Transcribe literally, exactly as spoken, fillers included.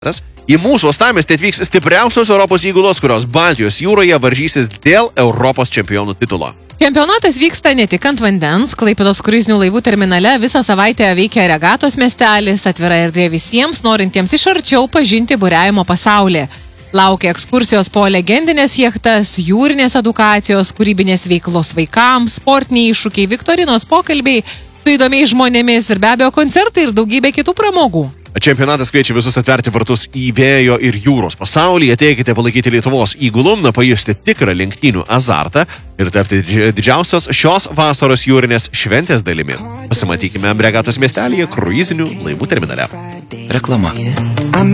Į mūsų uostamiestį atvyks stipriausios Europos įgulos, kurios Baltijos jūroje varžysis dėl Europos čempionų titulo. Čempionatas vyksta ne tik ant vandens, Klaipėdos kruizinių laivų terminale visą savaitę veikia regatos miestelis, atvira erdvė visiems, norintiems iš arčiau pažinti buriavimo pasaulį. Laukia ekskursijos po legendinės jachtas, jūrinės edukacijos, kūrybinės veiklos vaikams, sportiniai iššūkiai, viktorinos pokalbiai su įdomiais žmonėmis ir be abejo koncertai ir daugybė kitų pramogų. Čempionatas kviečia visus atverti vartus į vėjo ir jūros pasaulį, ateikite palaikyti Lietuvos įgulų, pajusti tikrą lenktynių azartą ir tapti didžiausios šios vasaros jūrinės šventės dalimi. Pasimatykime regatos miestelyje kruizinių laivų terminale. Reklama.